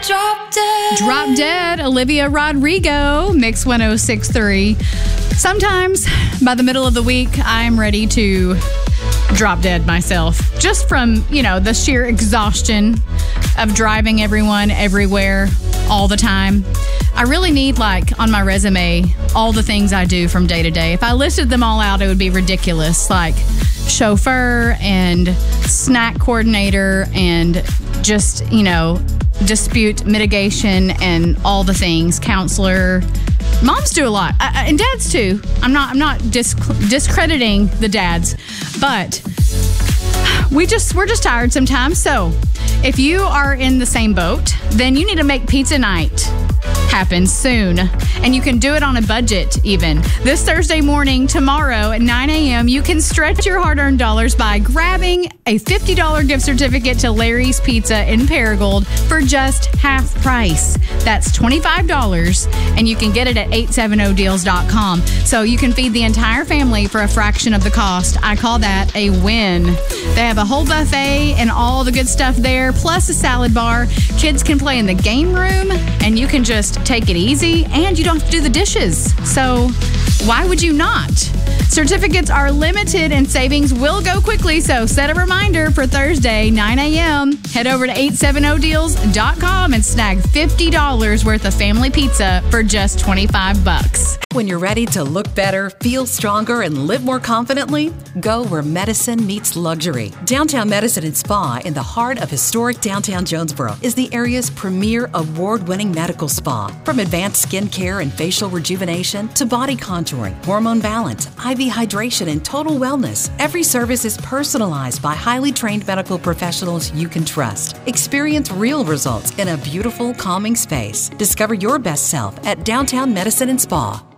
Drop Dead, Olivia Rodrigo, Mix 106.3. Sometimes by the middle of the week, I'm ready to drop dead myself. Just from, the sheer exhaustion of driving everyone everywhere all the time. I really need, on my resume, all the things I do from day to day. If I listed them all out, it would be ridiculous. Like chauffeur and snack coordinator and just, dispute mitigation and all the things, counselor. Moms do a lot, and dads too. I'm not discrediting the dads, but we're just tired sometimes. So if you are in the same boat, then you need to make pizza night happen soon. And you can do it on a budget even. This Thursday morning, tomorrow at 9 a.m., you can stretch your hard-earned dollars by grabbing a $50 gift certificate to Larry's Pizza in Paragould for just half price. That's $25, and you can get it at 870deals.com. So you can feed the entire family for a fraction of the cost. I call that a win. They have a whole buffet and all the good stuff there, plus a salad bar. Kids can play in the game room, and you can just take it easy, and you don't have to do the dishes. So why would you not? Certificates are limited and savings will go quickly, so set a reminder for Thursday, 9 a.m. Head over to 870deals.com and snag $50 worth of family pizza for just $25. When you're ready to look better, feel stronger, and live more confidently, go where medicine meets luxury. Downtown Medicine and Spa in the heart of historic downtown Jonesboro is the area's premier award-winning medical spa. From advanced skin care and facial rejuvenation to body contouring, hormone balance, IV hydration, and total wellness, every service is personalized by highly trained medical professionals you can trust. Experience real results in a beautiful, calming space. Discover your best self at Downtown Medicine and Spa.